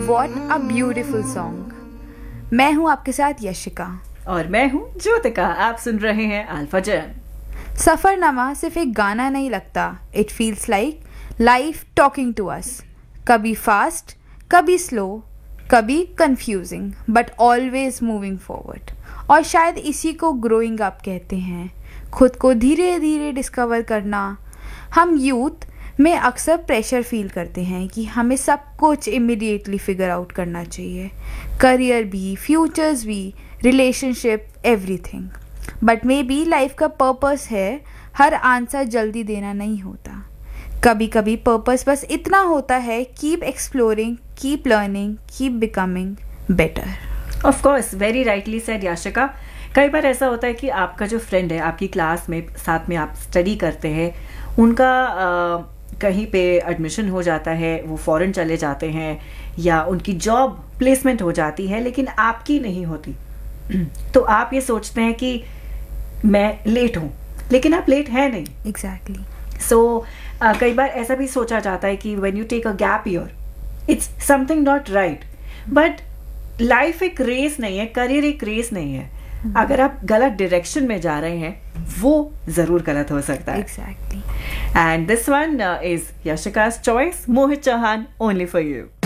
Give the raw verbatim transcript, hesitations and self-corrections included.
What a beautiful song. मैं हूं आपके साथ यशिका और मैं हूं ज्योतिका। आप सुन रहे हैं अल्फा जैम। सफरनामा सिर्फ एक गाना नहीं लगता, it feels like life talking to us. कभी फास्ट, कभी स्लो, कभी confusing, but always moving forward. और शायद इसी को ग्रोइंग अप कहते हैं, खुद को धीरे धीरे डिस्कवर करना। हम यूथ में अक्सर प्रेशर फील करते हैं कि हमें सब कुछ इमीडिएटली फिगर आउट करना चाहिए, करियर भी, फ्यूचर्स भी, relationship, everything. But may be life का पर्पस है हर आंसर जल्दी देना नहीं होता। कभी कभी पर्पस बस इतना होता है, keep exploring, keep learning, keep becoming better. Of course, very rightly said Yashika. कई बार ऐसा होता है कि आपका जो फ्रेंड है, आपकी क्लास में साथ में आप स्टडी करते हैं, उनका आ, कहीं पे एडमिशन हो जाता है, वो फॉरेन चले जाते हैं, या उनकी जॉब प्लेसमेंट हो जाती है लेकिन आपकी नहीं होती। तो आप ये सोचते हैं कि मैं लेट हूँ, लेकिन आप लेट है नहीं। एग्जैक्टली। सो कई बार ऐसा भी सोचा जाता है कि when you take a gap year it's something not right. But life एक रेस नहीं है, करियर एक रेस नहीं है। अगर आप गलत डायरेक्शन में जा रहे हैं, वो जरूर गलत हो सकता है। Exactly. And this one is यशिका's choice, Mohit Chauhan, only for you.